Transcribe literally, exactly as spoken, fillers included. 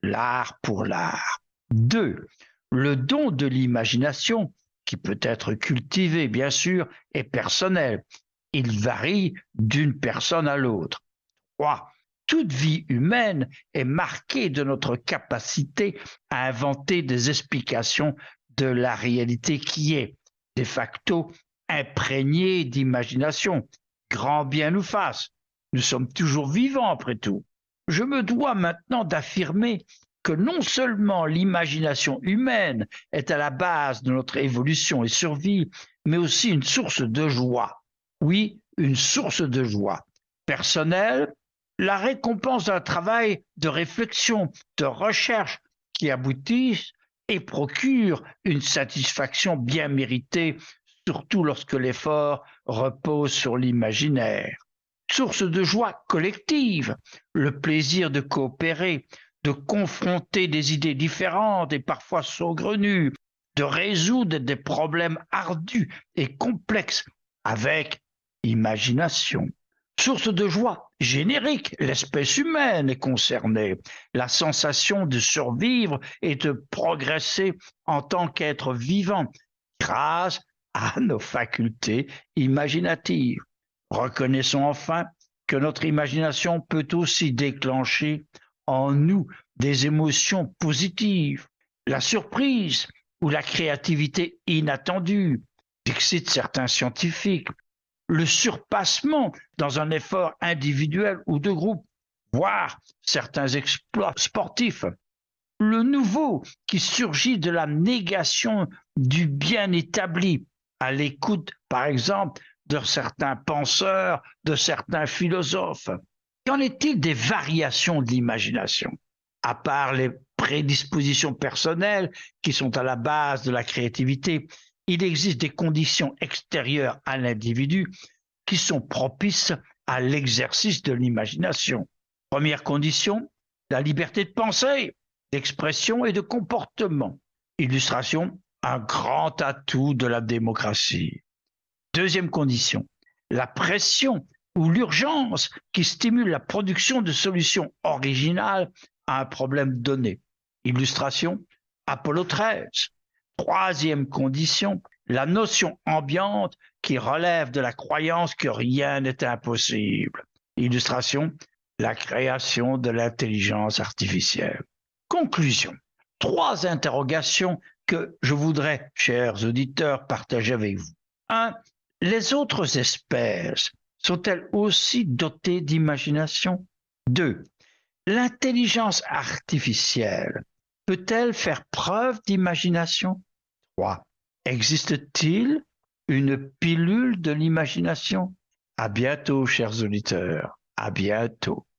l'art pour l'art. Deux, le don de l'imagination, qui peut être cultivé, bien sûr, est personnel. Il varie d'une personne à l'autre. Trois, toute vie humaine est marquée de notre capacité à inventer des explications de la réalité qui est, de facto, imprégnée d'imagination. Grand bien nous fasse. Nous sommes toujours vivants après tout. Je me dois maintenant d'affirmer que non seulement l'imagination humaine est à la base de notre évolution et survie, mais aussi une source de joie. Oui, une source de joie. Personnelle, la récompense d'un travail de réflexion, de recherche qui aboutit et procure une satisfaction bien méritée, surtout lorsque l'effort repose sur l'imaginaire. Source de joie collective, le plaisir de coopérer, de confronter des idées différentes et parfois saugrenues, de résoudre des problèmes ardus et complexes avec imagination. Source de joie générique, l'espèce humaine est concernée, la sensation de survivre et de progresser en tant qu'être vivant grâce à nos facultés imaginatives. Reconnaissons enfin que notre imagination peut aussi déclencher en nous des émotions positives, la surprise ou la créativité inattendue, excitent certains scientifiques, le surpassement dans un effort individuel ou de groupe, voire certains exploits sportifs, le nouveau qui surgit de la négation du bien établi, à l'écoute, par exemple, de certains penseurs, de certains philosophes. Qu'en est-il des variations de l'imagination? À part les prédispositions personnelles qui sont à la base de la créativité, il existe des conditions extérieures à l'individu qui sont propices à l'exercice de l'imagination. Première condition, la liberté de pensée, d'expression et de comportement. Illustration, un grand atout de la démocratie. Deuxième condition, la pression ou l'urgence qui stimule la production de solutions originales à un problème donné. Illustration, Apollo treize. Troisième condition, la notion ambiante qui relève de la croyance que rien n'est impossible. Illustration, la création de l'intelligence artificielle. Conclusion. Trois interrogations que je voudrais, chers auditeurs, partager avec vous. Un, les autres espèces sont-elles aussi dotées d'imagination? Deux, l'intelligence artificielle peut-elle faire preuve d'imagination? Trois, existe-t-il une pilule de l'imagination? À bientôt, chers auditeurs. À bientôt.